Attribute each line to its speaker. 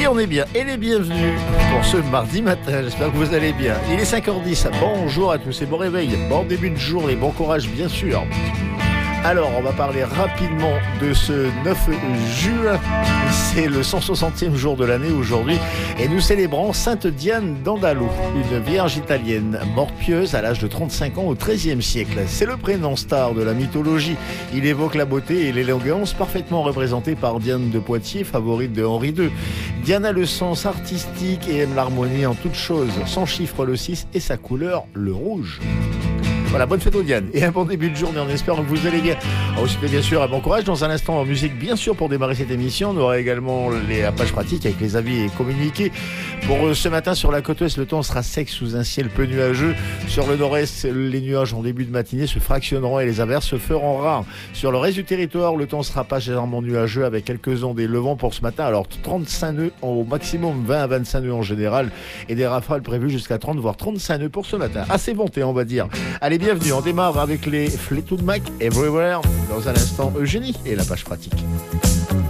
Speaker 1: Et on est bien, et les bienvenus pour ce mardi matin, j'espère que vous allez bien. Il est 5h10, bonjour à tous et bon réveil, bon début de journée, bon courage bien sûr. Alors, on va parler rapidement de ce 9 juin. C'est le 160e jour de l'année aujourd'hui et nous célébrons Sainte Diane d'Andalou, une vierge italienne morte pieuse à l'âge de 35 ans au XIIIe siècle. C'est le prénom star de la mythologie. Il évoque la beauté et l'élégance parfaitement représentée par Diane de Poitiers, favorite de Henri II. Diane a le sens artistique et aime l'harmonie en toutes choses. Son chiffre le 6 et sa couleur le rouge. Voilà, bonne fête aux Diane et un bon début de journée, on espère que vous allez bien. Ensuite, bien sûr, un bon courage. Dans un instant, en musique, bien sûr, pour démarrer cette émission, on aura également la page pratique avec les avis et communiqués. Pour ce matin, sur la côte ouest, le temps sera sec sous un ciel peu nuageux. Sur le nord-est, les nuages en début de matinée se fractionneront et les averses se feront rares. Sur le reste du territoire, le temps sera pas généralement nuageux avec quelques ondes et levants pour ce matin. Alors, 35 nœuds au maximum, 20 à 25 nœuds en général et des rafales prévues jusqu'à 30 voire 35 nœuds pour ce matin. Assez monté, on va dire. Allez, bienvenue, on démarre avec les Fleetwood Mac, Everywhere. Dans un instant, Eugénie et la page pratique.